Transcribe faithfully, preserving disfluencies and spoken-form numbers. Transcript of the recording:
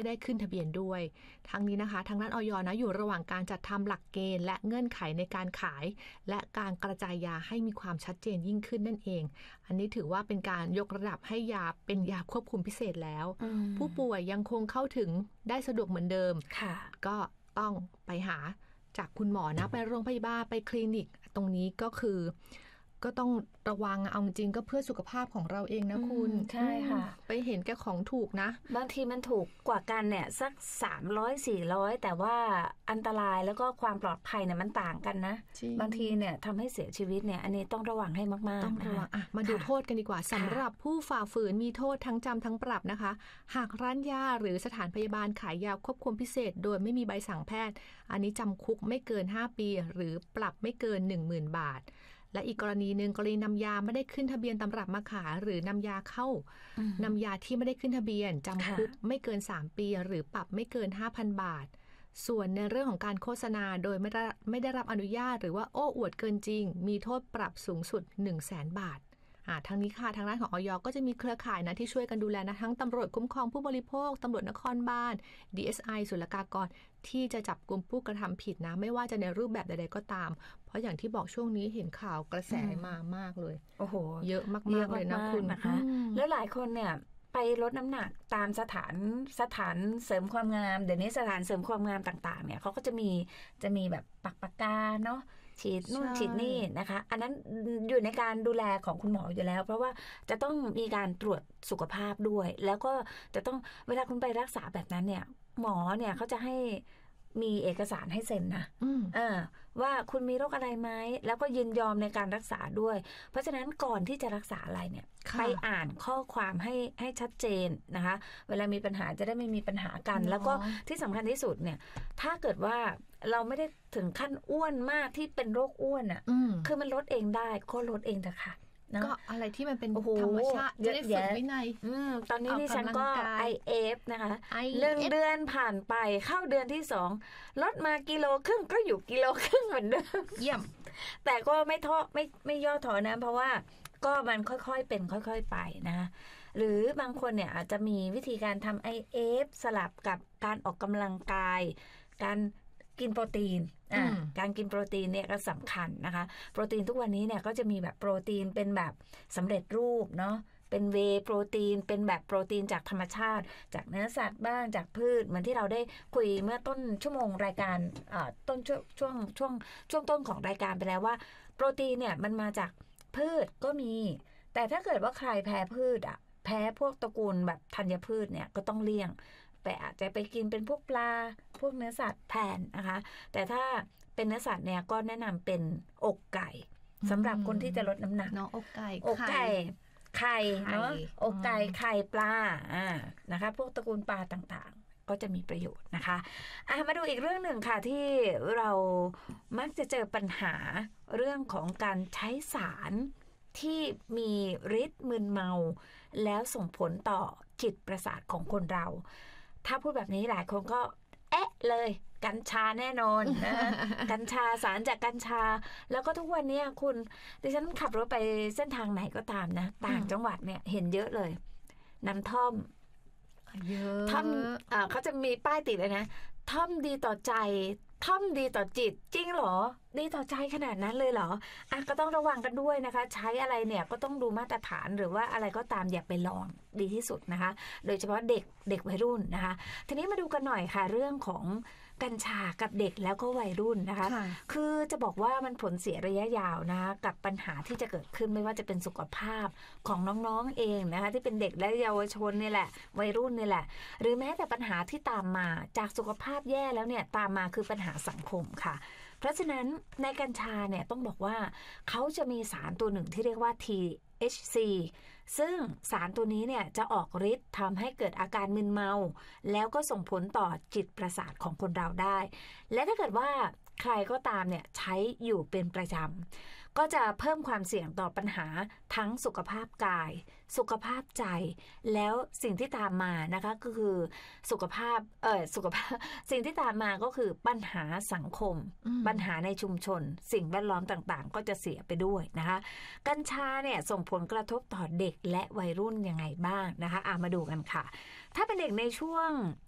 ได้ขึ้นทะเบียนด้วยทั้งนี้นะคะทางด้านอย.นะอยู่ระหว่างการจัดทำหลักเกณฑ์และเงื่อนไขในการขายและการกระจายยาให้มีความชัดเจนยิ่งขึ้นนั่นเองอันนี้ถือว่าเป็นการยกระดับให้ยาเป็นยาควบคุมพิเศษแล้วผู้ป่วยยังคงเข้าถึงได้สะดวกเหมือนเดิมก็ต้องไปหาจากคุณหมอนะไปโรงพยาบาลไปคลินิกตรงนี้ก็คือก็ต้องระวังเอาจริงก็เพื่อสุขภาพของเราเองนะคุณใช่ค่ะไปเห็นแก่ของถูกนะบางทีมันถูกกว่ากันเนี่ยสักสามร้อย สี่ร้อยแต่ว่าอันตรายแล้วก็ความปลอดภัยเนี่ยมันต่างกันนะบางทีเนี่ยทำให้เสียชีวิตเนี่ยอันนี้ต้องระวังให้มากๆต้องระวังอ่ะมาดูโทษกันดีกว่าสำหรับผู้ฝ่าฝืนมีโทษทั้งจำทั้งปรับนะคะหากร้านยาหรือสถานพยาบาลขายยาควบคุมพิเศษโดยไม่มีใบสั่งแพทย์อันนี้จำคุกไม่เกินห้าปีหรือปรับไม่เกิน หนึ่งหมื่น บาทและอีกกรณีหนึ่งกรณีนำยาไม่ได้ขึ้นทะเบียนตำรับมาขายหรือนำยาเข้านำยาที่ไม่ได้ขึ้นทะเบียนจำคุกไม่เกินสามปีหรือปรับไม่เกิน ห้าพัน บาทส่วนในเรื่องของการโฆษณาโดยไม่ได้ไม่ได้รับอนุญาตหรือว่าโอ้อวดเกินจริงมีโทษปรับสูงสุด หนึ่งแสน บาทอ่าทางนี้ค่ะทางด้านของอย.ก็จะมีเครือข่ายนะที่ช่วยกันดูแลนะทั้งตำรวจคุ้มครองผู้บริโภคตำรวจนครบาล ดี เอส ไอ ศุลกากรที่จะจับกุมผู้กระทำผิดนะไม่ว่าจะในรูปแบบใดๆก็ตามเพราะอย่างที่บอกช่วงนี้เห็นข่าวกระแสมามากเลยโอ้โหเยอะมากๆเลยนะคุณนะคะแล้วหลายคนเนี่ยไปลดน้ำหนักตามสถานสถานเสริมความงามเดี๋ยวนี้สถานเสริมความงามต่างๆเนี่ยเขาก็จะมีจะมีแบบปักปากกาเนาะฉีดนู่นฉีดนี่นะคะอันนั้นอยู่ในการดูแลของคุณหมออยู่แล้วเพราะว่าจะต้องมีการตรวจสุขภาพด้วยแล้วก็จะต้องเวลาคุณไปรักษาแบบนั้นเนี่ยหมอเนี่ยเขาจะให้มีเอกสารให้เซ็นนะอ่าว่าคุณมีโรคอะไรไหมแล้วก็ยินยอมในการรักษาด้วยเพราะฉะนั้นก่อนที่จะรักษาอะไรเนี่ยไปอ่านข้อความให้ให้ชัดเจนนะคะเวลามีปัญหาจะได้ไม่มีปัญหากันแล้วก็ที่สำคัญที่สุดเนี่ยถ้าเกิดว่าเราไม่ได้ถึงขั้นอ้วนมากที่เป็นโรคอ้วนอ่ะคือมันลดเองได้ก็ลดเองเถอะค่ะก็อะไรที่มันเป็นธรรมชาติจะได้ฝึกวินัยตอนนี้ดิฉันก็ ไอ เอฟ นะคะหนึ่งเดือนผ่านไปเข้าเดือนที่สองลดมากิโลครึ่งก็อยู่กิโลครึ่งเหมือนเดิมเยี่ยมแต่ก็ไม่ท้อไม่ไม่ย่อท้อนะเพราะว่าก็มันค่อยๆเป็นค่อยๆไปนะหรือบางคนเนี่ยอาจจะมีวิธีการทำ ไอ เอฟ สลับกับการออกกำลังกายการกินโปรตีนอ่าการกินโปรตีนเนี่ยก็สำคัญนะคะโปรตีนทุกวันนี้เนี่ยก็จะมีแบบโปรตีนเป็นแบบสำเร็จรูปเนาะเป็นเวย์โปรตีนเป็นแบบโปรตีนจากธรรมชาติจากเนื้อสัตว์บ้างจากพืชเหมือนที่เราได้คุยเมื่อต้นชั่วโมงรายการอ่าต้นช่วงช่วงช่วงช่วงต้นของรายการไปแล้วว่าโปรตีนเนี่ยมันมาจากพืชก็มีแต่ถ้าเกิดว่าใครแพ้พืชอ่ะแพ้พวกตระกูลแบบธัญพืชเนี่ยก็ต้องเลี่ยงไปอาจจะไปกินเป็นพวกปลาพวกเนื้อสัตว์แทนนะคะแต่ถ้าเป็นเนื้อสัตว์เนี่ยก็แนะนำเป็นอกไก่สำหรับคนที่จะลดน้ำหนักเนาะอกไก่อกไก่ไข่เนาะอกไก่ไข่ปลาอ่านะคะพวกตระกูลปลาต่างๆก็จะมีประโยชน์นะคะอ่ะมาดูอีกเรื่องหนึ่งค่ะที่เรามักจะเจอปัญหาเรื่องของการใช้สารที่มีฤทธิ์มึนเมาแล้วส่งผลต่อจิตประสาทของคนเราถ้าพูดแบบนี้หลายคนก็เอ๊ะเลยกัญชาแน่นอนนะ กัญชาสารจากกัญชาแล้วก็ทุกวันนี้คุณดิฉันขับรถไปเส้นทางไหนก็ตามนะต่างจังหวัดเนี่ยเห็นเยอะเลยน้ำท่อมเยอะท่อมอ่าเขาจะมีป้ายติดเลยนะท่อมดีต่อใจท่อมดีต่อจิตจริงเหรอดีต่อใจขนาดนั้นเลยเหรออ่ะก็ต้องระวังกันด้วยนะคะใช้อะไรเนี่ยก็ต้องดูมาตรฐานหรือว่าอะไรก็ตามอย่าไปลองดีที่สุดนะคะโดยเฉพาะเด็กเด็กวัยรุ่นนะคะทีนี้มาดูกันหน่อยค่ะเรื่องของกัญชากับเด็กแล้วก็วัยรุ่นนะคะคือจะบอกว่ามันผลเสียระยะยาวนะคะกับปัญหาที่จะเกิดขึ้นไม่ว่าจะเป็นสุขภาพของน้องๆเองนะคะที่เป็นเด็กและเยาวชนนี่แหละวัยรุ่นนี่แหละหรือแม้แต่ปัญหาที่ตามมาจากสุขภาพแย่แล้วเนี่ยตามมาคือปัญหาสังคมค่ะเพราะฉะนั้นในกัญชาเนี่ยต้องบอกว่าเขาจะมีสารตัวหนึ่งที่เรียกว่า ที เอช ซี ซึ่งสารตัวนี้เนี่ยจะออกฤทธิ์ทำให้เกิดอาการมึนเมาแล้วก็ส่งผลต่อจิตประสาทของคนเราได้และถ้าเกิดว่าใครก็ตามเนี่ยใช้อยู่เป็นประจำก็จะเพิ่มความเสี่ยงต่อปัญหาทั้งสุขภาพกายสุขภาพใจแล้วสิ่งที่ตามมานะคะก็คือสุขภาพเออสุขภาพสิ่งที่ตามมาก็คือปัญหาสังคมปัญหาในชุมชนสิ่งแวดล้อมต่างๆก็จะเสียไปด้วยนะคะกัญชาเนี่ยส่งผลกระทบต่อเด็กและวัยรุ่นยังไงบ้างนะคะอ่ะมาดูกันค่ะถ้าเป็นเด็กในช่วง